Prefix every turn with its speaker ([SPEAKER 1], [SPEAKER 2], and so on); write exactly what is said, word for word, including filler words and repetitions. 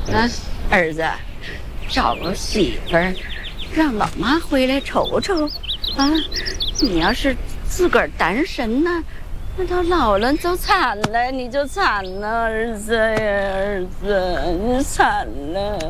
[SPEAKER 1] 那儿子找个媳妇儿，让老妈回来瞅瞅啊！你要是自个儿单身呢，那到老了就惨了，你就惨了，儿子呀，儿子，你惨了。